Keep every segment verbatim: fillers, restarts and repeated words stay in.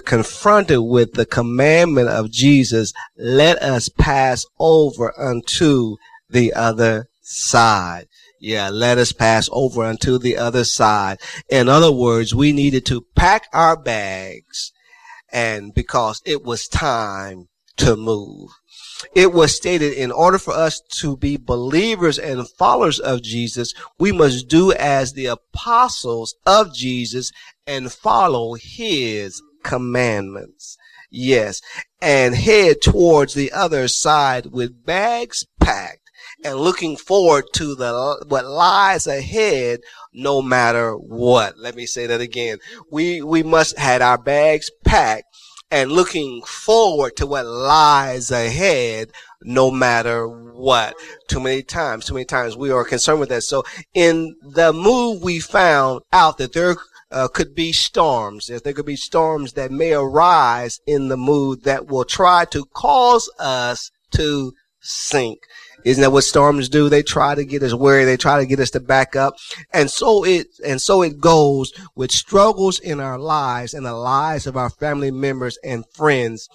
confronted with the commandment of Jesus, let us pass over unto the other side. Yeah, let us pass over unto the other side. In other words, we needed to pack our bags, and because it was time to move. It was stated, in order for us to be believers and followers of Jesus, we must do as the apostles of Jesus and follow his commandments. Yes, and head towards the other side with bags packed and looking forward to the what lies ahead, no matter what. Let me say that again. We we must have our bags packed and looking forward to what lies ahead, no matter what. Too many times, too many times we are concerned with that. So in the move, we found out that there uh, could be storms. That there could be storms that may arise in the move that will try to cause us to sink. Isn't that what storms do? They try to get us worried. They try to get us to back up. And so it, and so it goes with struggles in our lives and the lives of our family members and friends,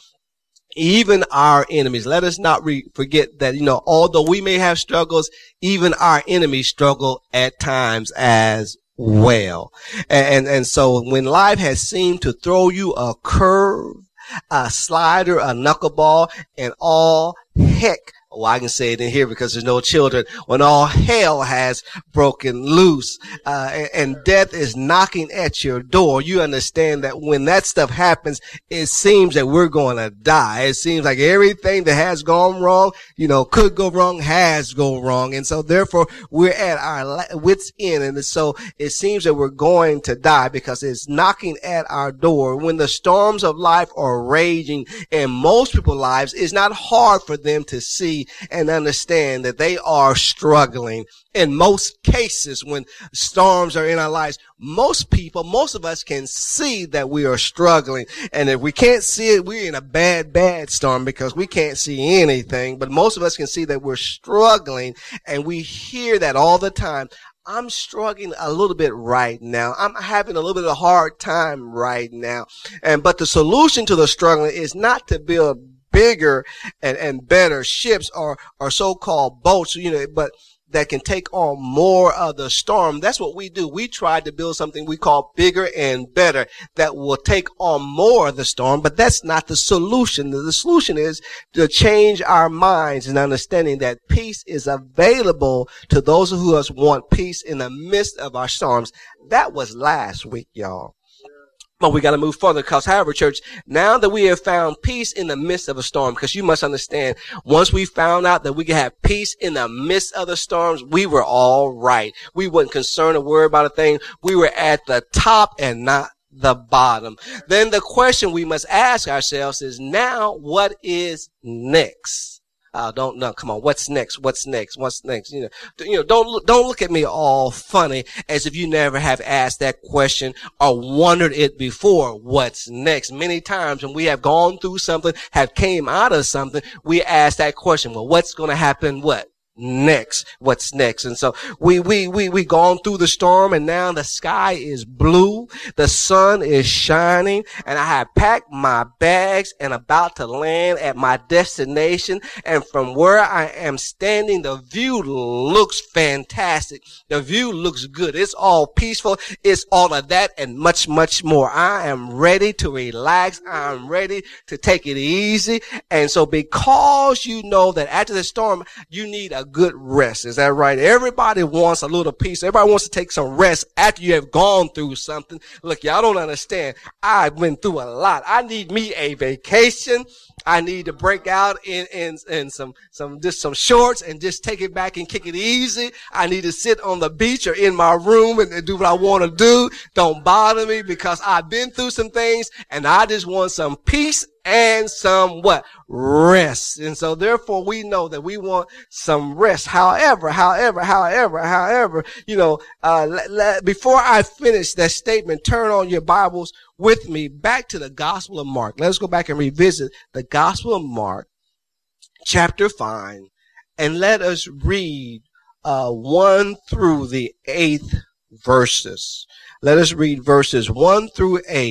even our enemies. Let us not re- forget that, you know, although we may have struggles, even our enemies struggle at times as well. And, and so when life has seemed to throw you a curve, a slider, a knuckleball, and all heck, well, I can say it in here because there's no children. When all hell has broken loose, uh, and, and death is knocking at your door, you understand that when that stuff happens, it seems that we're going to die. It seems like everything that has gone wrong, you know, could go wrong, has gone wrong. And so therefore we're at our wits end. And so it seems that we're going to die because it's knocking at our door. When the storms of life are raging in most people's lives, it's not hard for them to see and understand that they are struggling. In most cases, when storms are in our lives, most people, most of us can see that we are struggling. And if we can't see it, we're in a bad, bad storm because we can't see anything. But most of us can see that we're struggling, and we hear that all the time. I'm struggling a little bit right now. I'm having a little bit of a hard time right now. And, but the solution to the struggling is not to build bigger and, and better ships or, or so-called boats, you know, but that can take on more of the storm. That's what we do. We try to build something we call bigger and better that will take on more of the storm, but that's not the solution. The solution is to change our minds and understanding that peace is available to those who us want peace in the midst of our storms. That was last week, y'all. But we got to move further because, however, church, now that we have found peace in the midst of a storm, because you must understand, once we found out that we could have peace in the midst of the storms, we were all right. We weren't concerned or worried about a thing. We were at the top and not the bottom. Then the question we must ask ourselves is, now what is next? Uh, don't, no, come on. What's next? What's next? What's next? You know, you know, don't, look, don't look at me all funny as if you never have asked that question or wondered it before. What's next? Many times when we have gone through something, have came out of something, we ask that question. Well, what's going to happen? What? Next, what's next? And so we, we, we, we gone through the storm, and now the sky is blue. The sun is shining, and I have packed my bags and about to land at my destination. And from where I am standing, the view looks fantastic. The view looks good. It's all peaceful. It's all of that and much, much more. I am ready to relax. I'm ready to take it easy. And so because you know that after the storm, you need a good rest. Is that right? Everybody wants a little peace. Everybody wants to take some rest after you have gone through something. Look, y'all don't understand. I've been through a lot. I need me a vacation. I need to break out in, in, in some, some, just some shorts and just take it back and kick it easy. I need to sit on the beach or in my room and, and do what I want to do. Don't bother me because I've been through some things and I just want some peace and some what? Rest. And so therefore we know that we want some rest. However, however, however, however, you know, uh, let, let, before I finish that statement, turn on your Bibles with me back to the Gospel of Mark. Let's go back and revisit the Gospel of Mark, chapter five, and let us read uh one through the eighth verses. Let us read verses one through eight,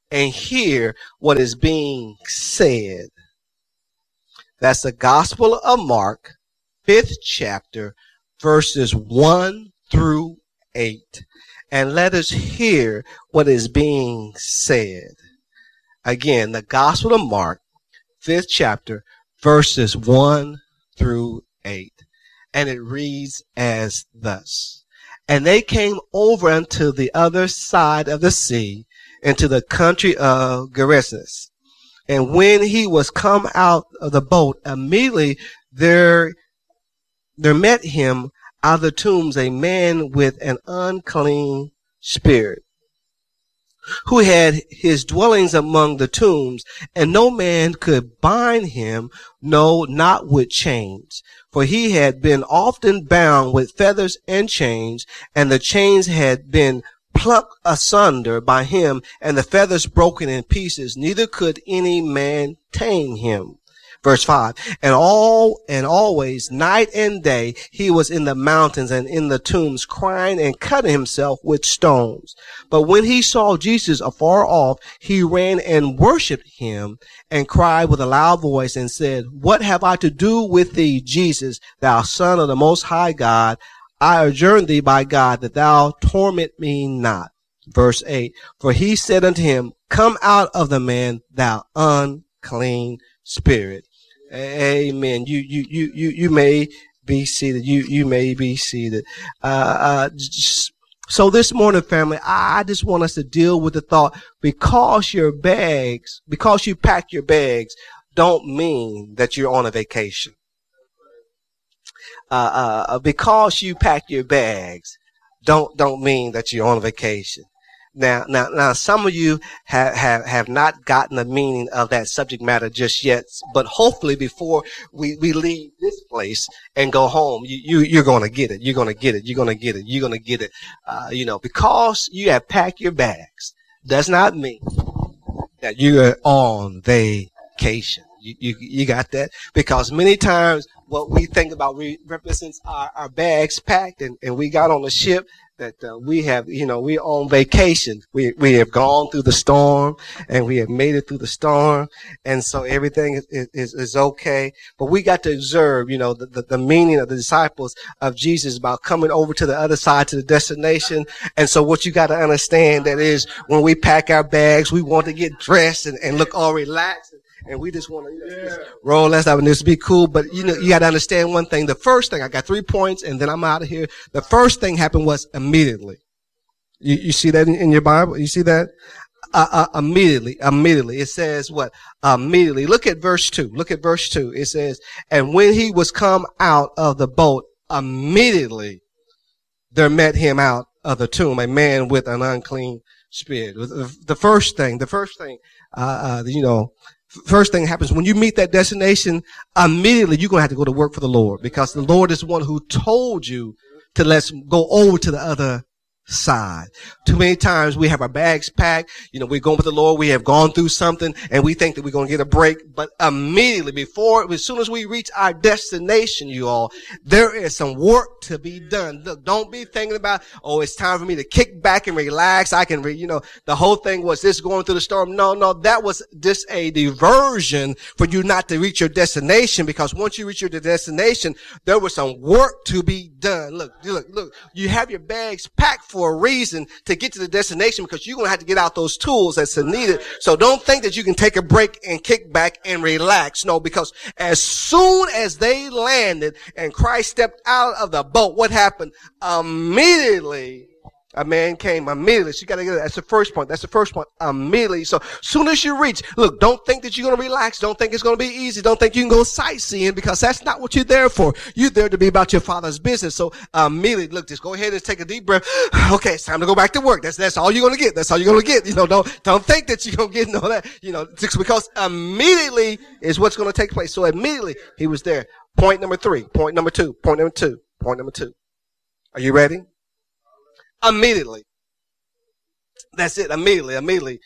and hear what is being said. That's the Gospel of Mark, fifth chapter, verses one through eight. And let us hear what is being said. Again, the Gospel of Mark, fifth chapter, verses one through eight. And it reads as thus. And they came over unto the other side of the sea, into the country of Gerasenes. And when he was come out of the boat, immediately there, there met him out of the tombs a man with an unclean spirit, who had his dwellings among the tombs, and no man could bind him, no, not with chains. For he had been often bound with feathers and chains, and the chains had been plucked asunder by him, and the feathers broken in pieces. Neither could any man tame him. Verse five, and all and always, night and day, he was in the mountains and in the tombs, crying and cutting himself with stones. But when he saw Jesus afar off, he ran and worshipped him, and cried with a loud voice, and said, What have I to do with thee, Jesus, thou Son of the Most High God? I adjure thee by God that thou torment me not. Verse eight, for he said unto him, Come out of the man, thou unclean spirit. Amen. You, you, you, you, you may be seated. You, you may be seated. Uh, uh, just, so this morning, family, I just want us to deal with the thought, because your bags, because you pack your bags, don't mean that you're on a vacation. Uh, uh, because you pack your bags, don't, don't mean that you're on a vacation. Now, now, now, some of you have, have, have not gotten the meaning of that subject matter just yet, but hopefully before we, we leave this place and go home, you, you, you're going to get it. You're going to get it. You're going to get it. You're going to get it. Uh, you know, because you have packed your bags does not mean that you're on vacation. You, you, you got that? Because many times what we think about re- represents our, our bags packed, and, and we got on the ship that uh, we have, you know, we're on vacation. We we have gone through the storm, and we have made it through the storm, and so everything is is, is okay. But we got to observe, you know, the, the, the meaning of the disciples of Jesus about coming over to the other side, to the destination. And so what you got to understand, that is, when we pack our bags, we want to get dressed and, and look all relaxed. And we just want to, you know, yeah. roll less out and this be cool. But, you know, you got to understand one thing. The first thing, I got three points and then I'm out of here. The first thing happened was immediately. You, you see that in, in your Bible? You see that? Uh, uh, immediately, immediately. It says what? Immediately. Look at verse two. Look at verse two. It says, and when he was come out of the boat, immediately there met him out of the tomb a man with an unclean spirit. The first thing, the first thing, uh, uh, you know, First thing happens when you meet that destination, immediately you're going to have to go to work for the Lord, because the Lord is the one who told you to let's go over to the other side. Too many times we have our bags packed, you know, we're going with the Lord, we have gone through something, and we think that we're going to get a break, but immediately before, as soon as we reach our destination, you all, there is some work to be done. Look, don't be thinking about, oh, it's time for me to kick back and relax. I can, re-, you know, the whole thing was this going through the storm. No, no, that was just a diversion for you not to reach your destination, because once you reach your destination, there was some work to be done. Look, look, look, you have your bags packed for for a reason to get to the destination, because you're going to have to get out those tools that's needed. So don't think that you can take a break and kick back and relax. No, because as soon as they landed and Christ stepped out of the boat, what happened? Immediately, a man came immediately. So you got to get it. That's the first point. That's the first point. Immediately. So soon as you reach, look, don't think that you're going to relax. Don't think it's going to be easy. Don't think you can go sightseeing, because that's not what you're there for. You're there to be about your Father's business. So immediately, look, just go ahead and take a deep breath. Okay, it's time to go back to work. That's that's all you're going to get. That's all you're going to get. You know, don't don't think that you're going to get all that. You know, just because immediately is what's going to take place. So immediately he was there. Point number three. Point number two. Point number two. Point number two. Are you ready? Immediately. That's it. Immediately. Immediately.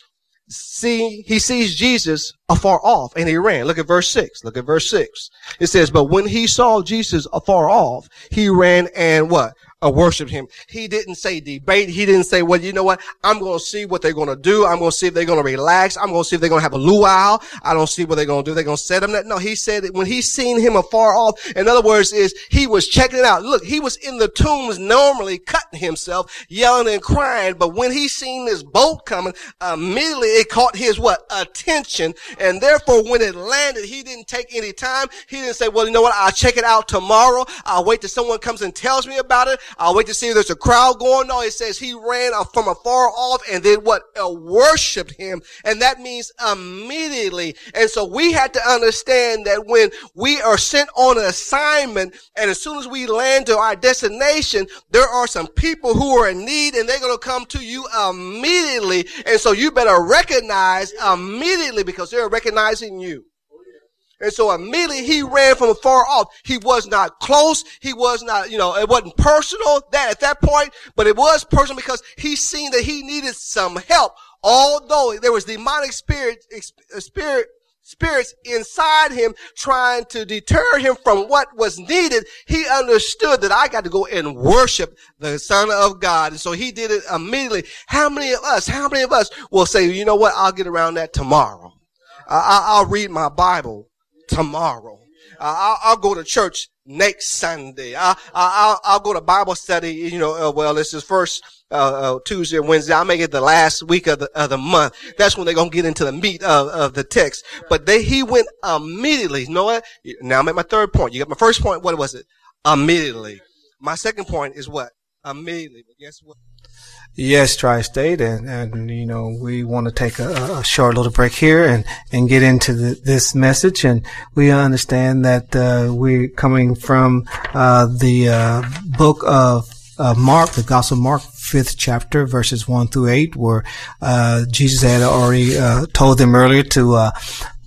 See, he sees Jesus afar off, and he ran. Look at verse six. Look at verse six. It says, but when he saw Jesus afar off, he ran and what? uh, worshiped him. He didn't say debate. He didn't say, well, you know what? I'm going to see what they're going to do. I'm going to see if they're going to relax. I'm going to see if they're going to have a luau. I don't see what they're going to do. They're going to set him that. No, he said that when he seen him afar off, in other words, is he was checking it out. Look, he was in the tombs normally cutting himself, yelling and crying. But when he seen this boat coming, immediately it caught his what? Attention. And therefore, when it landed, he didn't take any time. He didn't say, well, you know what? I'll check it out tomorrow. I'll wait till someone comes and tells me about it. I'll wait to see if there's a crowd going on. It says he ran from afar off and then what? Uh, worshiped him. And that means immediately. And so we had to understand that when we are sent on an assignment and as soon as we land to our destination, there are some people who are in need and they're going to come to you immediately. And so you better recognize immediately because they're recognizing you. And so immediately he ran from afar off. He was not close. He was not, you know, it wasn't personal that at that point, but it was personal because he seen that he needed some help. Although there was demonic spirit, spirit, spirits inside him trying to deter him from what was needed, he understood that I got to go and worship the Son of God. And so he did it immediately. How many of us, how many of us will say, you know what, I'll get around that tomorrow. I, I'll read my Bible tomorrow. Uh, I'll, I'll go to church next Sunday. I, I, I'll, I'll go to Bible study, you know, uh, well, this is first uh, uh, Tuesday or Wednesday. I'll make it the last week of the, of the month. That's when they're going to get into the meat of, of the text. But they, he went immediately. You know what? Now I'm at my third point. You got my first point. What was it? Immediately. My second point is what? Immediately. But guess what? Yes, Tri-State, and, and, you know, we want to take a, a short little break here and, and get into the, this message. And we understand that, uh, we're coming from, uh, the, uh, book of, uh, Mark, the Gospel of Mark, fifth chapter, verses one through eight, where, uh, Jesus had already, uh, told them earlier to, uh,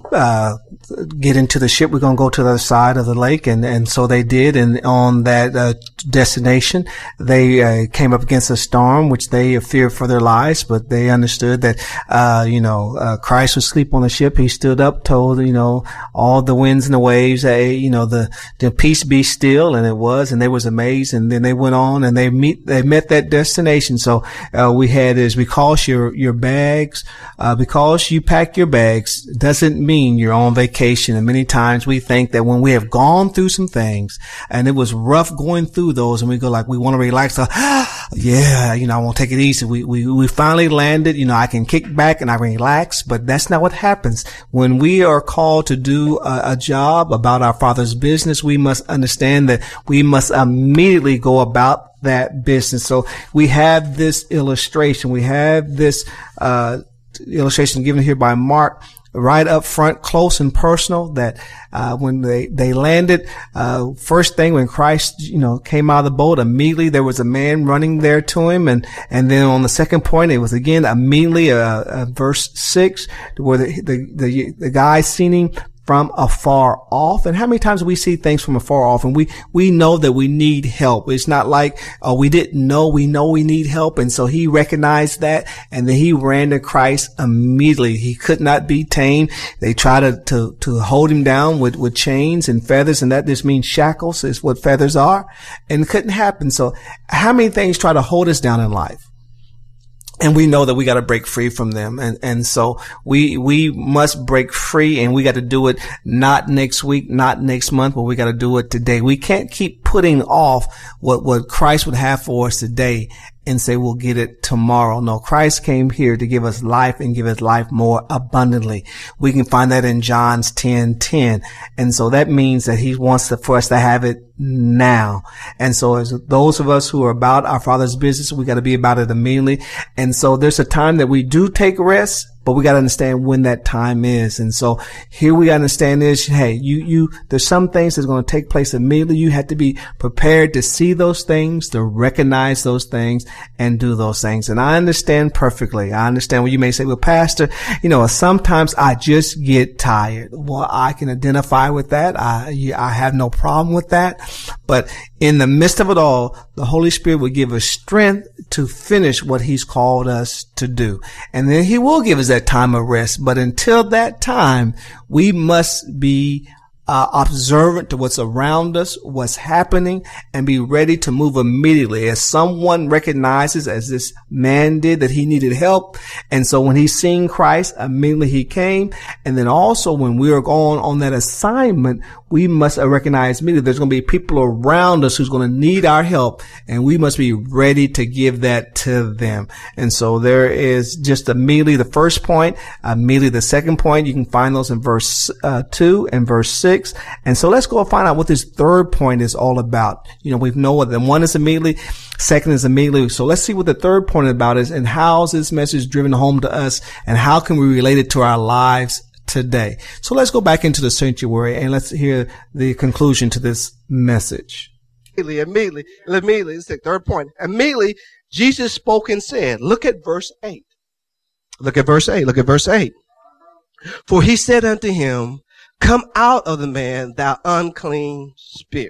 uh, get into the ship. We're going to go to the other side of the lake. And, and so they did. And on that, uh, destination, they, uh, came up against a storm, which they feared for their lives, but they understood that, uh, you know, uh, Christ was asleep on the ship. He stood up, told, you know, all the winds and the waves, hey, you know, the, the peace be still. And it was, and they was amazed. And then they went on and they meet, they met that destination. So, uh, we had is because your, your bags, uh, because you pack your bags doesn't mean you're on vacation. And many times we think that when we have gone through some things and it was rough going through those and we go like, we want to relax. So, yeah, you know, I won't take it easy. We, we, we finally landed, you know, I can kick back and I relax, but that's not what happens. When we are called to do a, a job about our Father's business, we must understand that we must immediately go about that business. So we have this illustration. We have this, uh, illustration given here by Mark, right up front, close and personal, that, uh, when they, they landed, uh, first thing when Christ, you know, came out of the boat, immediately there was a man running there to him. And, and then on the second point, it was again, immediately, uh, uh verse six, where the, the, the, the guy seen him from afar off. And how many times do we see things from afar off and we, we know that we need help? It's not like, oh, we didn't know, we know we need help. And so he recognized that and then he ran to Christ immediately. He could not be tamed. They tried to, to, to hold him down with, with chains and feathers, and that just means shackles is what feathers are, and it couldn't happen. So how many things try to hold us down in life? And we know that we got to break free from them. And, and so we, we must break free, and we got to do it not next week, not next month, but we got to do it today. We can't keep putting off what, what Christ would have for us today and say we'll get it tomorrow. No, Christ came here to give us life and give us life more abundantly. We can find that in John's ten ten. And so that means that he wants to, for us to have it now. And so as those of us who are about our Father's business, we got to be about it immediately. And so there's a time that we do take rest, but we got to understand when that time is. And so here we got to understand is, hey, you, you, there's some things that's going to take place immediately. You have to be prepared to see those things, to recognize those things, and do those things. And I understand perfectly. I understand what you may say, well, Pastor, you know, sometimes I just get tired. Well, I can identify with that. I, I have no problem with that. But in the midst of it all, the Holy Spirit will give us strength to finish what he's called us to do. And then he will give us that time of rest. But until that time, we must be uh, observant to what's around us, what's happening, and be ready to move immediately. As someone recognizes, as this man did, that he needed help. And so when he seen Christ, immediately he came. And then also when we are going on that assignment, we must recognize immediately there's going to be people around us who's going to need our help, and we must be ready to give that to them. And so there is just immediately the first point, immediately the second point. You can find those in verse uh, two and verse six. And so let's go and find out what this third point is all about. You know, we know what the one is immediately, second is immediately. So let's see what the third point is about is, and how is this message driven home to us, and how can we relate it to our lives today. So let's go back into the sanctuary and let's hear the conclusion to this message. Immediately, immediately, immediately, this is the third point. Immediately, Jesus spoke and said, look at verse eight. Look at verse eight. Look at verse eight. For he said unto him, come out of the man, thou unclean spirit.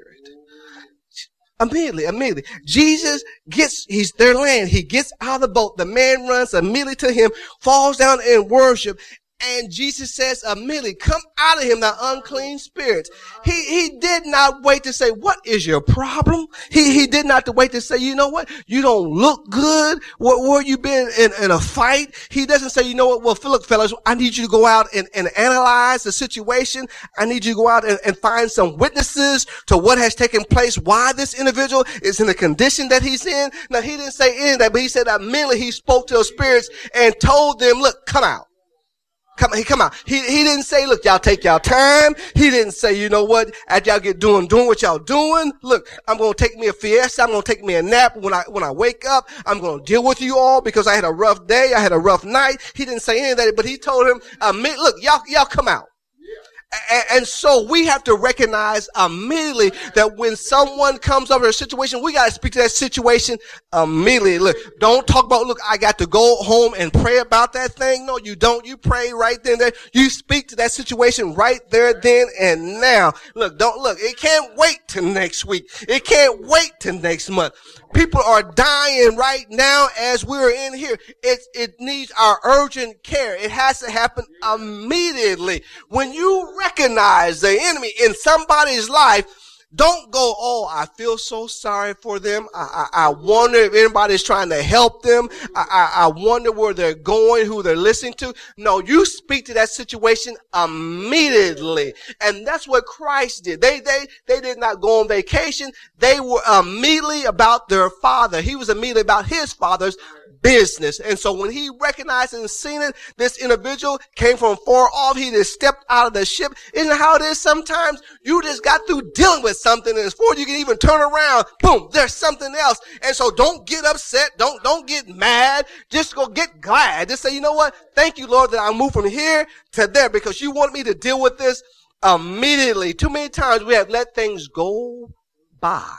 Immediately, immediately. Jesus gets, he's their land. He gets out of the boat. The man runs immediately to him, falls down in worship. And Jesus says immediately, come out of him, thou unclean spirits. He, he did not wait to say, what is your problem? He, he did not wait to say, you know what? You don't look good. Where, where you been in, in a fight? He doesn't say, you know what? Well, look, fellas, I need you to go out and, and analyze the situation. I need you to go out and, and find some witnesses to what has taken place, why this individual is in the condition that he's in. Now, he didn't say any of that, but he said immediately he spoke to those spirits and told them, look, come out. Come, he come out. He, he didn't say, look, y'all take y'all time. He didn't say, you know what, after y'all get doing, doing what y'all doing, look, I'm going to take me a fiesta. I'm going to take me a nap. When I, when I wake up, I'm going to deal with you all because I had a rough day. I had a rough night. He didn't say any of that, but he told him, uh, look, y'all, y'all come out. And, and so we have to recognize immediately that when someone comes up in a situation, we got to speak to that situation immediately. Look, don't talk about, look, I got to go home and pray about that thing. No, you don't. You pray right then and there. You speak to that situation right there, then and now. Look, don't look. It can't wait till next week. It can't wait till next month. People are dying right now as we're in here. It, it needs our urgent care. It has to happen immediately. When you recognize the enemy in somebody's life, don't go, oh, I feel so sorry for them. I, I, I wonder if anybody's trying to help them. I, I, I wonder where they're going, who they're listening to. No, you speak to that situation immediately. And that's what Christ did. They, they, they did not go on vacation. They were immediately about their Father. He was immediately about his Father's business. And so when he recognized and seen it, this individual came from far off. He just stepped out of the ship. Isn't it how it is sometimes? You just got through dealing with something, and before you can even turn around, boom, there's something else. And so don't get upset. Don't, don't get mad. Just go get glad. Just say, you know what? Thank you, Lord, that I moved from here to there because you want me to deal with this immediately. Too many times we have let things go by,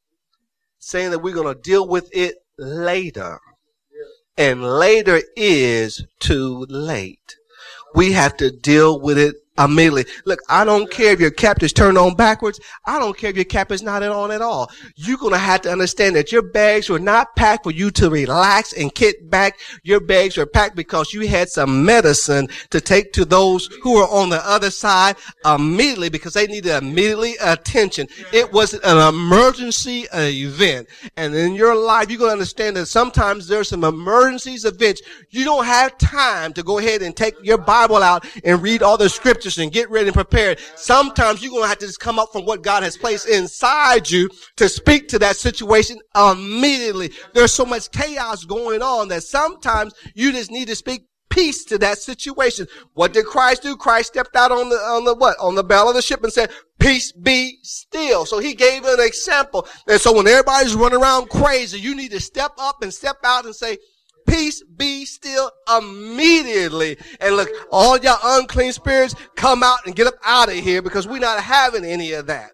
saying that we're going to deal with it later. And later is too late. We have to deal with it immediately. Look, I don't care if your cap is turned on backwards. I don't care if your cap is not on at all. You're going to have to understand that your bags were not packed for you to relax and kick back. Your bags were packed because you had some medicine to take to those who are on the other side immediately because they needed immediately attention. It was an emergency event. And in your life, you're going to understand that sometimes there's some emergencies events. You don't have time to go ahead and take your Bible out and read all the scriptures and get ready and prepared. Sometimes you're going to have to just come up from what God has placed inside you to speak to that situation immediately. There's so much chaos going on that sometimes you just need to speak peace to that situation. What did Christ do? Christ stepped out on the, on the what? On the bow of the ship and said, peace be still. So he gave an example. And so when everybody's running around crazy, you need to step up and step out and say, peace be still immediately. And look, all y'all unclean spirits, come out and get up out of here because we're not having any of that.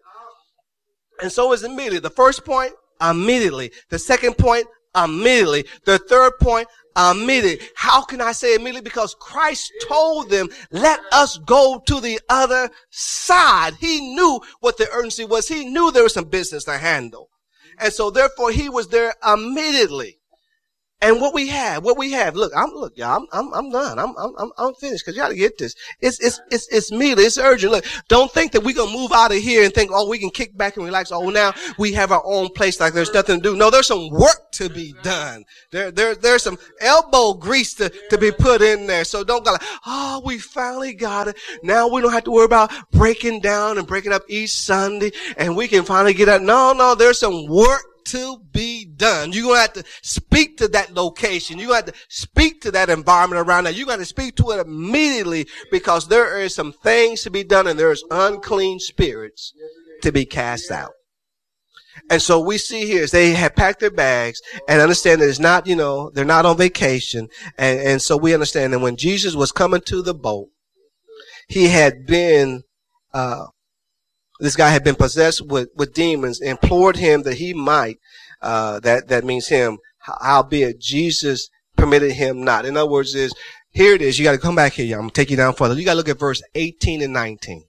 And so it's immediately. The first point, immediately. The second point, immediately. The third point, immediately. How can I say immediately? Because Christ told them, let us go to the other side. He knew what the urgency was. He knew there was some business to handle. And so therefore he was there immediately. And what we have, what we have, look, I'm, look, y'all, I'm, I'm, I'm done. I'm, I'm, I'm finished because you got to get this. It's, it's, it's, it's immediate. It's urgent. Look, don't think that we're going to move out of here and think, oh, we can kick back and relax. Oh, now we have our own place like there's nothing to do. No, there's some work to be done. There, there, there's some elbow grease to, to be put in there. So don't go like, oh, we finally got it. Now we don't have to worry about breaking down and breaking up each Sunday and we can finally get out. No, no, there's some work to be done. You're going to have to speak to that location. You're going to have to speak to that environment around that. You're going to speak to it immediately because there is some things to be done and there's unclean spirits to be cast out. And so we see here is they have packed their bags and understand that it's not, you know, they're not on vacation. And, and so we understand that when Jesus was coming to the boat, he had been, uh, this guy had been possessed with, with demons, implored him that he might, uh, that, that means him, howbeit Jesus permitted him not. In other words, is here it is. You got to come back here. Y'all. I'm going to take you down further. You got to look at verse eighteen and nineteen.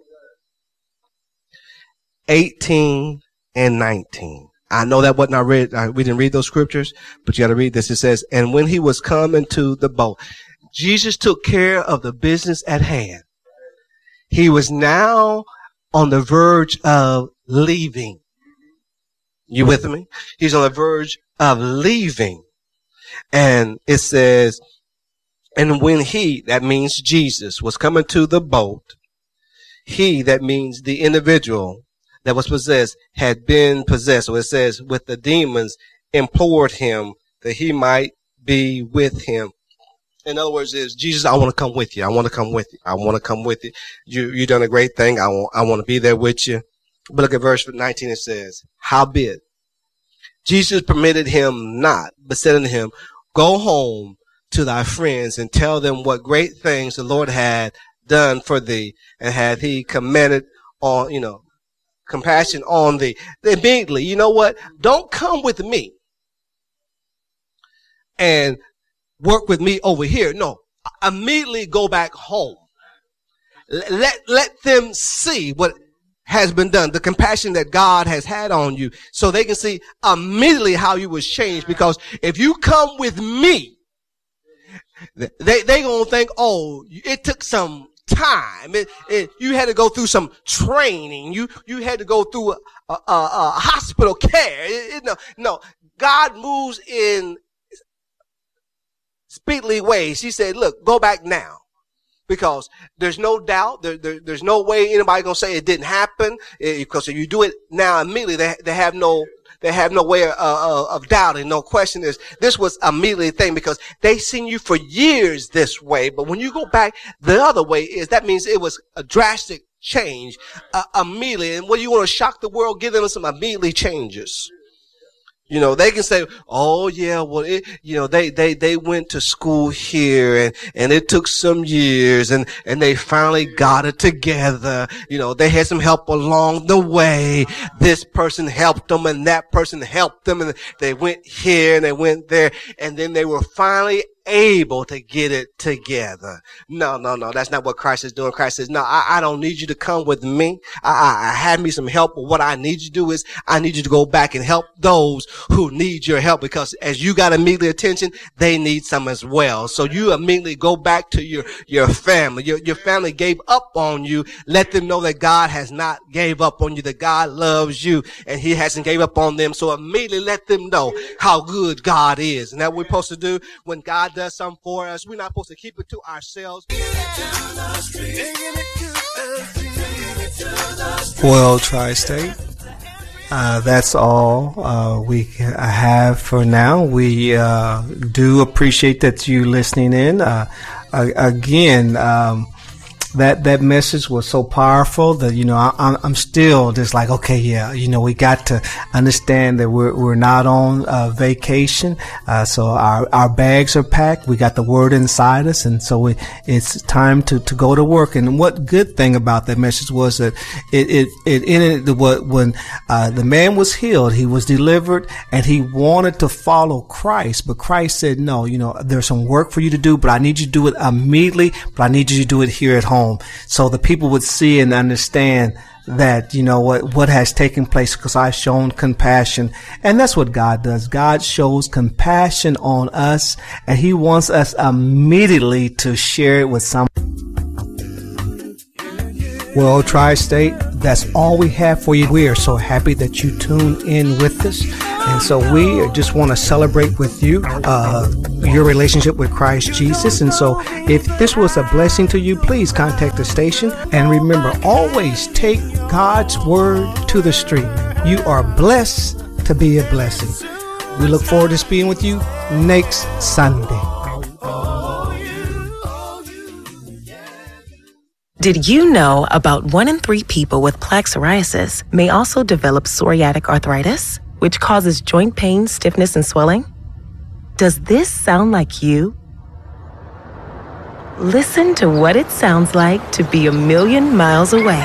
eighteen and nineteen. I know that wasn't I read. Uh, we didn't read those scriptures, but you got to read this. It says, and when he was come into the boat, Jesus took care of the business at hand. He was now on the verge of leaving. You with me? He's on the verge of leaving. And it says, and when he, that means Jesus, was coming to the boat, he, that means the individual that was possessed, had been possessed. So it says, with the demons, implored him that he might be with him. In other words, is Jesus, I want to come with you. I want to come with you. I want to come with you. You, you done a great thing. I want, I want to be there with you. But look at verse nineteen. It says, howbeit, Jesus permitted him not, but said unto him, go home to thy friends and tell them what great things the Lord had done for thee, and had he commanded on, you know, compassion on thee. Immediately, you know what? Don't come with me and work with me over here. No, immediately go back home. Let, let them see what has been done, the compassion that God has had on you, so they can see immediately how you was changed. Because if you come with me, they, they gonna think, oh, it took some time. It, it, you had to go through some training. You, you had to go through a, a, a, a hospital care. It, it, no, no, God moves in speedily ways. He said, look, go back now. Because there's no doubt, there, there, there's no way anybody gonna say it didn't happen. It, because if you do it now immediately, they, they have no, they have no way of, uh, of doubting. No question is, this was immediately a thing because they seen you for years this way. But when you go back the other way, is that means it was a drastic change uh, immediately. And when you want to shock the world, give them some immediately changes. You know, they can say, oh yeah, well, it, you know, they, they, they went to school here and, and it took some years and, and they finally got it together. You know, they had some help along the way. This person helped them and that person helped them and they went here and they went there and then they were finally able to get it together. No, no, no. That's not what Christ is doing. Christ says, no, I, I don't need you to come with me. I, I, I had me some help, but what I need you to do is I need you to go back and help those who need your help, because as you got immediate attention, they need some as well. So you immediately go back to your, your family. Your, your family gave up on you. Let them know that God has not gave up on you, that God loves you and he hasn't gave up on them. So immediately let them know how good God is. And that's what we're supposed to do when God does something for us. We're not supposed to keep it to ourselves. Well, Tri-State, uh, that's all uh, we have for now. We uh, do appreciate that you listening in. Uh, again, um, that that message was so powerful that, you know, I, I'm still just like, okay, yeah, you know, we got to understand that we're we're not on uh, vacation, uh, so our our bags are packed. We got the word inside us, and so we, it's time to to go to work. And what good thing about that message was that it it it ended when uh, the man was healed, he was delivered, and he wanted to follow Christ, but Christ said, no, you know, there's some work for you to do, but I need you to do it immediately, but I need you to do it here at home. home, so the people would see and understand that, you know, what, what has taken place, because I've shown compassion. And that's what God does. God shows compassion on us, and he wants us immediately to share it with someone. Well, Tri-State, that's all we have for you. We are so happy that you tuned in with us. And so we just want to celebrate with you uh, your relationship with Christ Jesus. And so if this was a blessing to you, please contact the station. And remember, always take God's word to the street. You are blessed to be a blessing. We look forward to speaking with you next Sunday. Did you know about one in three people with plaque psoriasis may also develop psoriatic arthritis, which causes joint pain, stiffness, and swelling? Does this sound like you? Listen to what it sounds like to be a million miles away.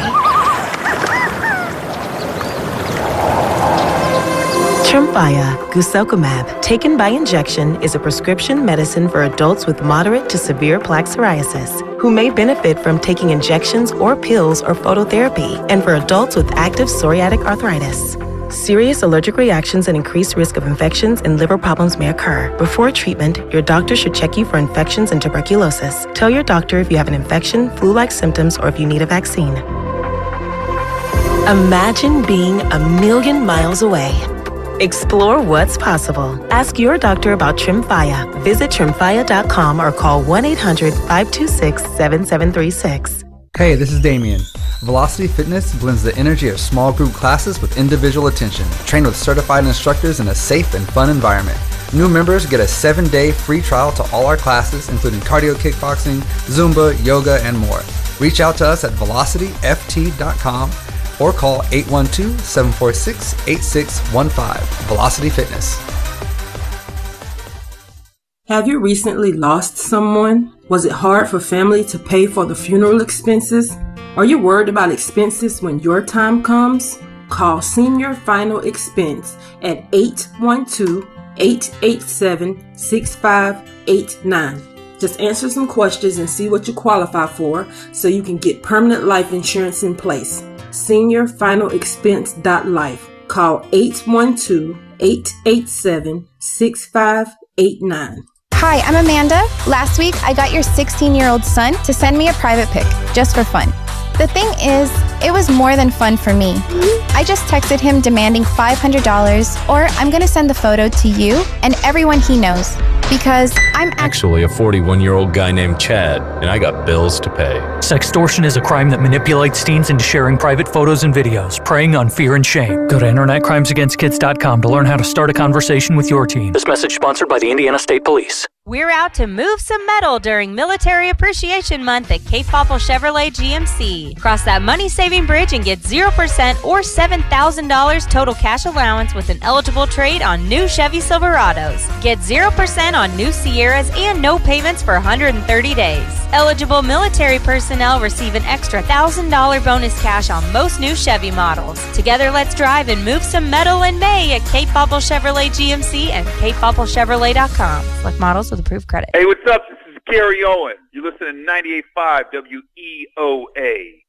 Tremfya guselkumab, taken by injection, is a prescription medicine for adults with moderate to severe plaque psoriasis who may benefit from taking injections or pills or phototherapy, and for adults with active psoriatic arthritis. Serious allergic reactions and increased risk of infections and liver problems may occur. Before treatment, your doctor should check you for infections and tuberculosis. Tell your doctor if you have an infection, flu-like symptoms, or if you need a vaccine. Imagine being a million miles away. Explore what's possible. Ask your doctor about Tremfya. Visit tremfya dot com or call one eight hundred, five two six, seven seven three six. Hey, this is Damien. Velocity Fitness blends the energy of small group classes with individual attention, trained with certified instructors in a safe and fun environment. New members get a seven-day free trial to all our classes, including cardio kickboxing, Zumba, yoga, and more. Reach out to us at velocity f t dot com or call eight one two, seven four six, eight six one five. Velocity Fitness. Have you recently lost someone? Was it hard for family to pay for the funeral expenses? Are you worried about expenses when your time comes? Call Senior Final Expense at eight one two, eight eight seven, six five eight nine. Just answer some questions and see what you qualify for so you can get permanent life insurance in place. Senior Final Expense dot life. Call eight one two, eight eight seven, six five eight nine. Hi, I'm Amanda. Last week, I got your sixteen-year-old son to send me a private pic, just for fun. The thing is, it was more than fun for me. I just texted him demanding five hundred dollars, or I'm gonna send the photo to you and everyone he knows, because I'm actually a forty-one-year-old guy named Chad, and I got bills to pay. Sextortion is a crime that manipulates teens into sharing private photos and videos, preying on fear and shame. Go to internet crimes against kids dot com to learn how to start a conversation with your teen. This message sponsored by the Indiana State Police. We're out to move some metal during Military Appreciation Month at Cape Popple Chevrolet G M C. Cross that money-saving bridge and get zero percent or seven thousand dollars total cash allowance with an eligible trade on new Chevy Silverados. Get zero percent on new Sierras and no payments for one hundred thirty days. Eligible military personnel receive an extra one thousand dollars bonus cash on most new Chevy models. Together, let's drive and move some metal in May at Cape Popple Chevrolet G M C and cape popple chevrolet dot com. Select models with approved credit. Hey, what's up? This is Gary Owen. You're listening to ninety-eight point five W E O A.